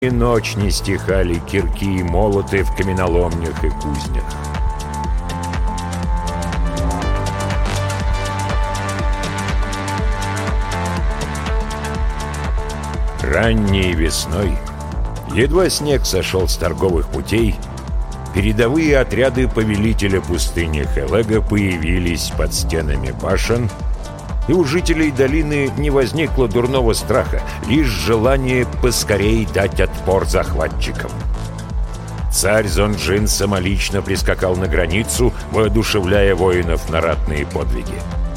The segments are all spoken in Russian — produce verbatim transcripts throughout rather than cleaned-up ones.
и ночь не стихали кирки и молоты в каменоломнях и кузнях. Ранней весной, едва снег сошел с торговых путей, передовые отряды повелителя пустыни Хелега появились под стенами башен, и у жителей долины не возникло дурного страха, лишь желание поскорей дать отпор захватчикам. Царь Зонджин самолично прискакал на границу, воодушевляя воинов на ратные подвиги.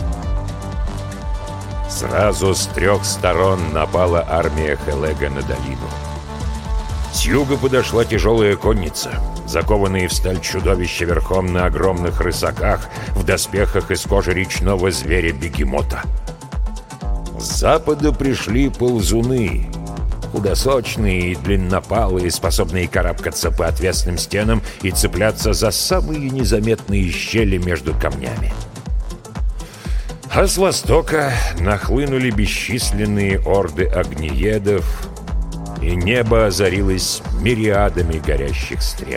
Сразу с трех сторон напала армия Хелега на долину. С юга подошла тяжелая конница, закованные в сталь чудовища верхом на огромных рысаках, в доспехах из кожи речного зверя-бегемота. С запада пришли ползуны, худосочные и длиннопалые, способные карабкаться по отвесным стенам и цепляться за самые незаметные щели между камнями. А с востока нахлынули бесчисленные орды огнеедов, и небо озарилось мириадами горящих стрел.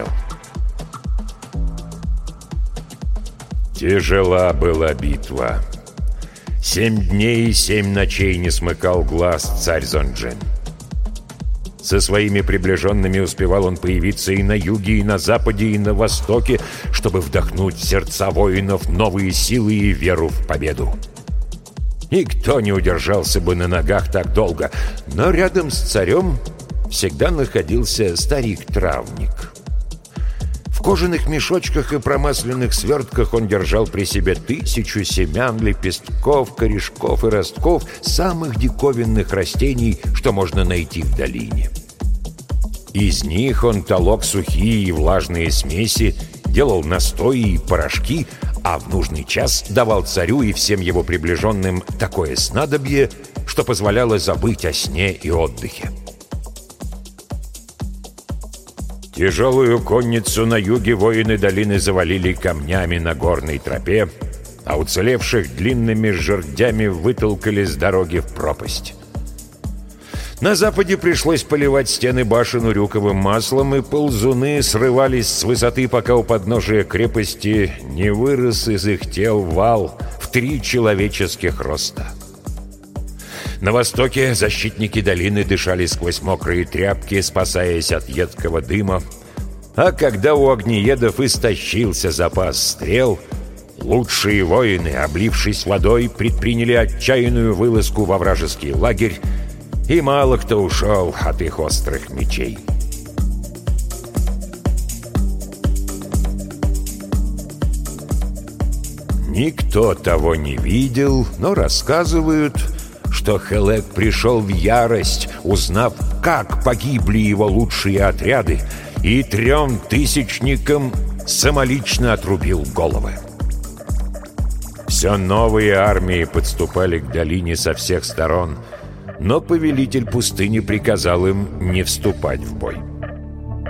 Тяжела была битва. Семь дней и семь ночей не смыкал глаз царь Зонджин. Со своими приближенными успевал он появиться и на юге, и на западе, и на востоке, чтобы вдохнуть в сердца воинов новые силы и веру в победу. Никто не удержался бы на ногах так долго, но рядом с царем всегда находился старик-травник. В кожаных мешочках и промасленных свертках он держал при себе тысячу семян, лепестков, корешков и ростков самых диковинных растений, что можно найти в долине. Из них он толок сухие и влажные смеси, делал настои и порошки, а в нужный час давал царю и всем его приближенным такое снадобье, что позволяло забыть о сне и отдыхе. Тяжелую конницу на юге воины долины завалили камнями на горной тропе, а уцелевших длинными жердями вытолкали с дороги в пропасть. На западе пришлось поливать стены башен урюковым маслом, и ползуны срывались с высоты, пока у подножия крепости не вырос из их тел вал в три человеческих роста. На востоке защитники долины дышали сквозь мокрые тряпки, спасаясь от едкого дыма, а когда у огнеедов истощился запас стрел, лучшие воины, облившись водой, предприняли отчаянную вылазку во вражеский лагерь, и мало кто ушел от их острых мечей. Никто того не видел, но рассказывают, что Хелег пришел в ярость, узнав, как погибли его лучшие отряды, и трем тысячникам самолично отрубил головы. Все новые армии подступали к долине со всех сторон, но повелитель пустыни приказал им не вступать в бой.